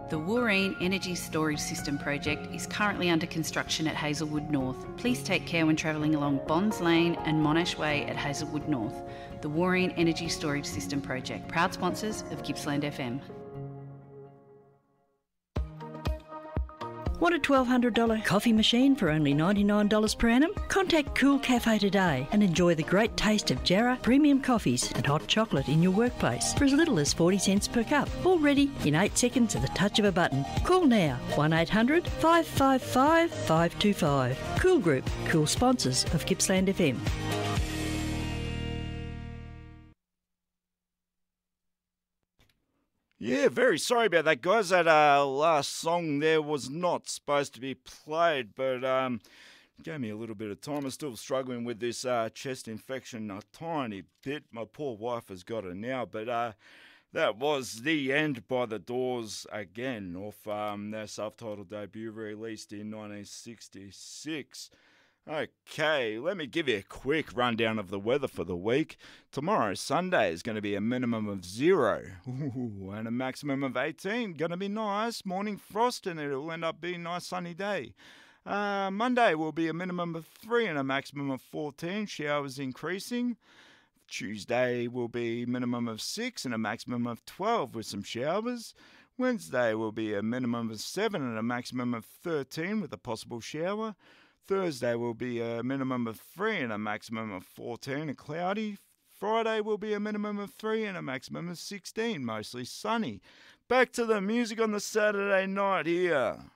The Wooreen Energy Storage System project is currently under construction at Hazelwood North. Please take care when travelling along Bonds Lane and Monash Way at Hazelwood North. The Wooreen Energy Storage System project, proud sponsors of Gippsland FM. Want a $1,200 coffee machine for only $99 per annum? Contact Cool Cafe today and enjoy the great taste of Jarrah premium coffees and hot chocolate in your workplace for as little as 40 cents per cup. All ready in 8 seconds at the touch of a button. Call now 1800 555 525. Cool Group, cool sponsors of Gippsland FM. Yeah, very sorry about that, guys. That last song there was not supposed to be played, but gave me a little bit of time. I'm still struggling with this chest infection a tiny bit. My poor wife has got it now, but that was The End by The Doors again, off their self-titled debut released in 1966. Okay, let me give you a quick rundown of the weather for the week. Tomorrow, Sunday, is going to be a minimum of 0 and a maximum of 18. Going to be nice. Morning frost, and it'll end up being a nice sunny day. Monday will be a minimum of 3 and a maximum of 14. Showers increasing. Tuesday will be minimum of 6 and a maximum of 12 with some showers. Wednesday will be a minimum of 7 and a maximum of 13 with a possible shower. Thursday will be a minimum of 3 and a maximum of 14 and cloudy. Friday will be a minimum of 3 and a maximum of 16, mostly sunny. Back to the music on the Saturday night here.